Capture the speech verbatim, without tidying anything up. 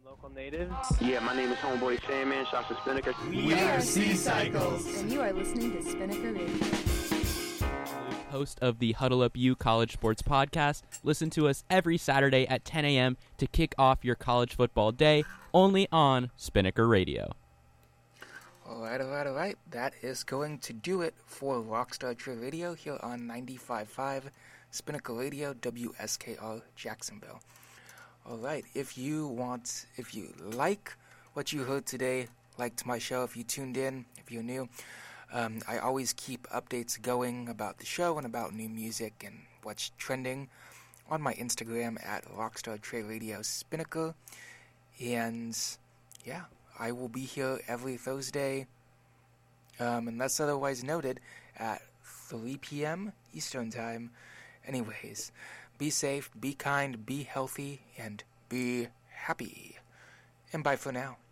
Local natives. Yeah, my name is Homeboy Sandman, shots to Spinnaker. We are Sea Cycles. And you are listening to Spinnaker Radio. Host of the Huddle Up U College Sports Podcast. Listen to us every Saturday at ten a.m. to kick off your college football day, only on Spinnaker Radio. Alright, alright, alright. That is going to do it for Rockstar Trail Radio here on ninety-five point five Spinnaker Radio, W S K R Jacksonville. Alright, if you want, if you like what you heard today, liked my show, if you tuned in, if you're new, um, I always keep updates going about the show and about new music and what's trending on my Instagram at Rockstar Trail Radio Spinnaker. And yeah, I will be here every Thursday, um, unless otherwise noted, at three p.m. Eastern Time. Anyways, be safe, be kind, be healthy, and be happy. And bye for now.